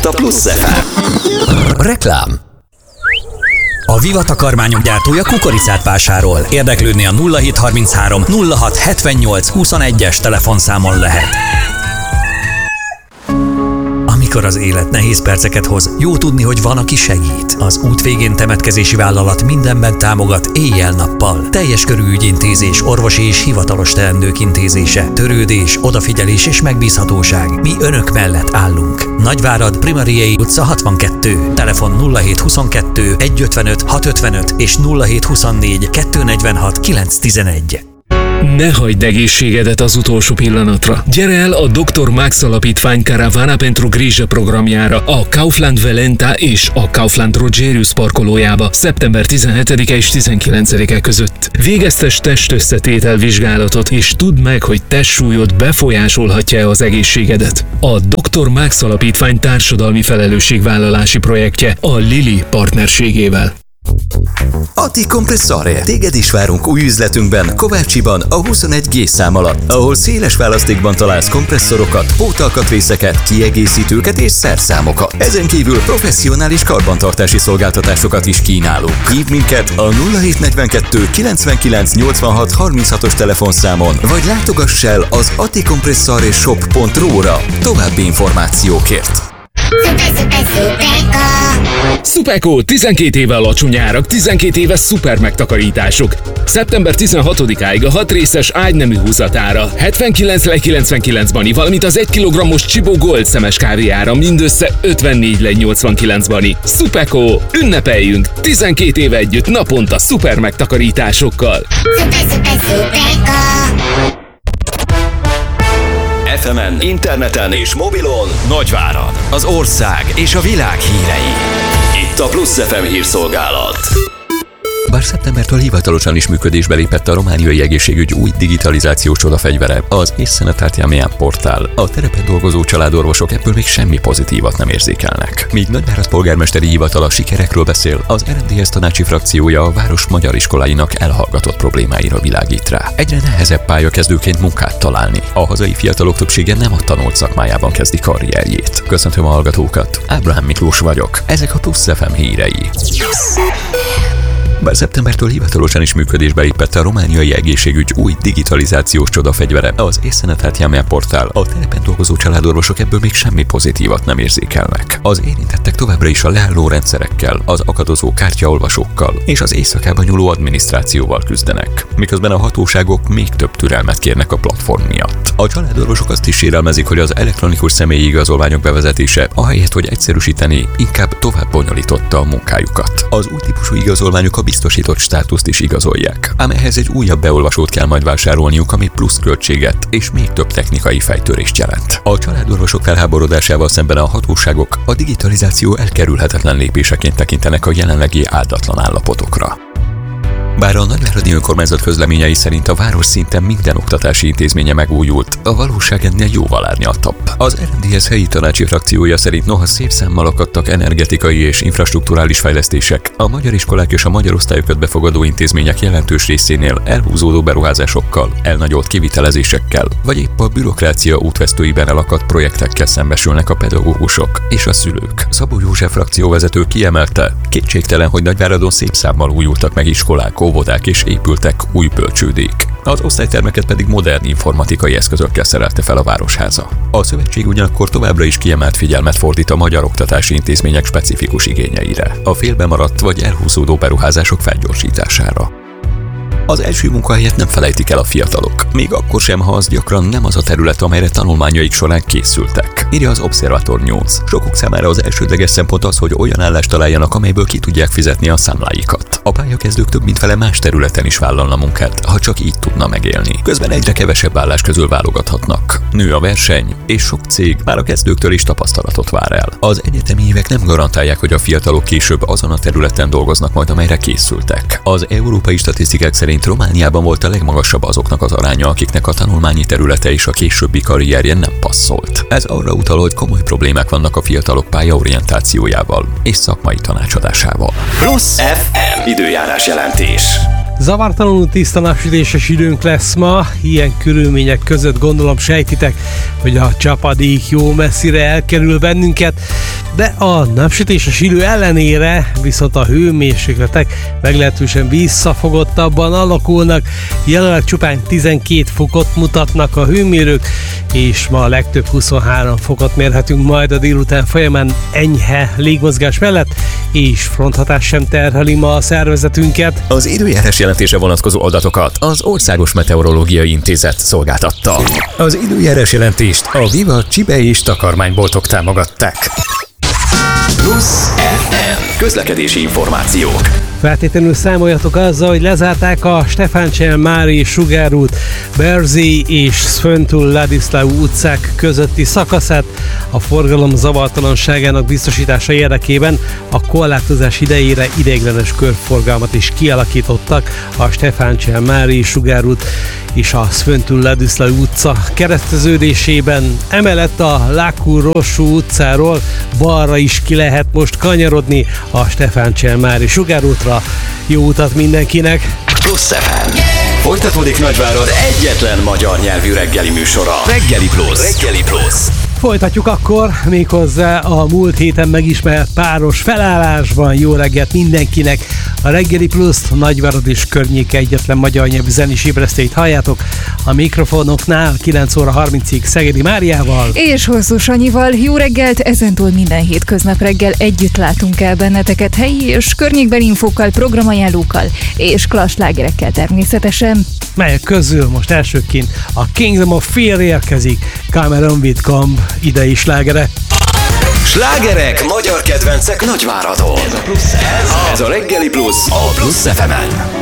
a Plusz FM. Reklám. A Viva takarmányok gyártója kukoricát vásárol. Érdeklődni a 0733 06 78 21-es telefonszámon lehet. Amikor az élet nehéz perceket hoz, jó tudni, hogy van, aki segít. Az út végén temetkezési vállalat mindenben támogat éjjel-nappal. Teljes körű ügyintézés, orvosi és hivatalos teendők intézése, törődés, odafigyelés és megbízhatóság. Mi önök mellett állunk. Nagyvárad, Primariei utca 62. Telefon 0722 155 655 és 0724 246 911. Ne hagyd egészségedet az utolsó pillanatra. Gyere el a Dr. Max Alapítvány Caravana pentru Grijă programjára a Kaufland Velenta és a Kaufland Rogerius parkolójába szeptember 17-e és 19-e között. Végeztes testösszetétel vizsgálatot és tudd meg, hogy testsúlyod befolyásolhatja az egészségedet. A Dr. Max Alapítvány társadalmi felelősségvállalási projektje a Lili partnerségével. Ati Compressore. Téged is várunk új üzletünkben, Kovácsiban, a 21G szám alatt, ahol széles választékban találsz kompresszorokat, pótalkatrészeket, kiegészítőket és szerszámokat. Ezen kívül professzionális karbantartási szolgáltatásokat is kínálunk. Hívd minket a 0742 99 86 36-os telefonszámon, vagy látogass el az aticompressoreshop.ru-ra további információkért. Superco 12 éve alacsony árak, 12 éves szuper megtakarítások. Szeptember 16-áig a 6 részes ágynemű húzatára 79,99 bani, valamint az 1 kg-os Csibó Gold szemes kávéjára mindössze 54,89 bani. Superco, ünnepeljünk! 12 éve együtt naponta szuper megtakarításokkal. FM-en, interneten és mobilon Nagyvárad, az ország és a világ hírei. Itt a Plusz FM hírszolgálat. Bár szeptembertől hivatalosan is működésbe lépett a romániai egészségügy új digitalizációs csodafegyvere, az e-Sănătatea portál, a terepen dolgozó családorvosok ebből még semmi pozitívat nem érzékelnek. Míg Nagyvárad polgármesteri hivatala sikerekről beszél, az RMDSZ tanácsi frakciója a város magyar iskoláinak elhallgatott problémáira világít rá. Egyre nehezebb pályakezdőként munkát találni. A hazai fiatalok többsége nem a tanult szakmájában kezdi karrierjét. Köszöntöm a hallgatókat, Ábrahám Miklós vagyok. Ezek a Plusz FM hírei. Bár szeptembertől hivatalosan is működésbe lépett a romániai egészségügy új digitalizációs csodafegyvere, az e-Sănătatea portál, a terepen dolgozó családorvosok ebből még semmi pozitívat nem érzékelnek. Az érintettek továbbra is a leálló rendszerekkel, az akadozó kártyaolvasókkal és az éjszakába nyúló adminisztrációval küzdenek, miközben a hatóságok még több türelmet kérnek a platform miatt. A családorvosok azt is sérelmezik, hogy az elektronikus személyi igazolványok bevezetése, ahelyett, hogy egyszerűsíteni, inkább tovább bonyolította a munkájukat. Az új típusú igazolványok a biztosított státuszt is igazolják, ám ehhez egy újabb beolvasót kell majd vásárolniuk, ami plusz költséget és még több technikai fejtörést jelent. A családorvosok felháborodásával szemben a hatóságok a digitalizáció elkerülhetetlen lépéseként tekintenek a jelenlegi áldatlan állapotokra. Bár a nagyváradi önkormányzat közleményei szerint a város szinten minden oktatási intézménye megújult, a valóság ennél jóval árnyaltabb. Az RMDSZ helyi tanácsi frakciója szerint noha szép számmal akadtak energetikai és infrastrukturális fejlesztések, a magyar iskolák és a magyar osztályokat befogadó intézmények jelentős részénél elhúzódó beruházásokkal, elnagyolt kivitelezésekkel, vagy épp a bürokrácia útvesztőiben elakadt projektekkel szembesülnek a pedagógusok és a szülők. Szabó József frakcióvezető kiemelte, kétségtelen, hogy Nagyváradon szép számmal újultak meg iskolák, óvodák és épültek új bölcsődék. Az osztálytermeket pedig modern informatikai eszközökkel szerelte fel a Városháza. A szövetség ugyanakkor továbbra is kiemelt figyelmet fordít a magyar oktatási intézmények specifikus igényeire, a félbemaradt vagy elhúzódó beruházások felgyorsítására. Az első munkahelyet nem felejtik el a fiatalok, még akkor sem, ha az gyakran nem az a terület, amelyre tanulmányaik során készültek, írja az Observator News. Sokuk számára az elsődleges szempont az, hogy olyan állást találjanak, amelyből ki tudják fizetni a számláikat. A pályakezdők több mint fele más területen is vállalna munkát, ha csak így tudna megélni. Közben egyre kevesebb állás közül válogathatnak. Nő a verseny, és sok cég már a kezdőktől is tapasztalatot vár el. Az egyetemi évek nem garantálják, hogy a fiatalok később azon a területen dolgoznak majd, amelyre készültek. Az európai statisztikák szerint Romániában volt a legmagasabb azoknak az aránya, akiknek a tanulmányi területe és a későbbi karrierje nem passzolt. Ez arra utal, hogy komoly problémák vannak a fiatalok pályaorientációjával és szakmai tanácsadásával. Plusz FM időjárás jelentés. Zavartalanul tiszta napsütéses időnk lesz ma, ilyen körülmények között gondolom sejtitek, hogy a csapadék jó messzire elkerül bennünket, de a napsütéses idő ellenére viszont a hőmérsékletek meglehetősen visszafogottabban alakulnak, jelenleg csupán 12 fokot mutatnak a hőmérők, és ma a legtöbb 23 fokot mérhetünk majd a délután folyamán enyhe légmozgás mellett, és fronthatás sem terheli ma a szervezetünket. Az időjárás jelentése vonatkozó adatokat az Országos Meteorológiai Intézet szolgáltatta. Az időjárás jelentést a Viva Csibe és takarmányboltok támogatták. Plusz FM. Közlekedési információk. Feltétlenül számoljatok azzal, hogy lezárták a Stefáncsiel-Márai Sugárút, Berzé és Szföntül Ladiszláú utcák közötti szakaszát a forgalom zavartalanságának biztosítása érdekében. A korlátozás idejére ideiglenes körforgalmat is kialakítottak a Stefáncsiel-Márai Sugárút és a Szföntül Ladiszláú utca kereszteződésében. Emellett a Lákú-Rossú utcáról balra is ki lehet most kanyarodni a Stefáncsiel-Márai Sugárútra. Jó utat mindenkinek! Plusz FM. Folytatódik Nagyvárad egyetlen magyar nyelvű reggeli műsora. Reggeli Plusz. Reggeli Plusz. Folytatjuk akkor méghozzá a múlt héten megismert páros felállásban. Jó reggelt mindenkinek! A Reggeli Pluszt Nagyvárad és környéke egyetlen magyar nyelvű zenés ébresztét halljátok. A mikrofonoknál 9 óra 30-ig Szegedi Máriával és Hosszú Sanyival. Jó reggelt! Ezentúl minden hétköznap reggel együtt látunk el benneteket helyi és környékbeli infókkal, programajánlókkal és klassz slágerekkel természetesen. Melyek közül most elsőként a Kingdom of Fear érkezik, Cameron Whitcomb idei slágere. Slágerek, magyar kedvencek Nagyváradon. Ez a Reggeli Plusz a Plusz FM-en.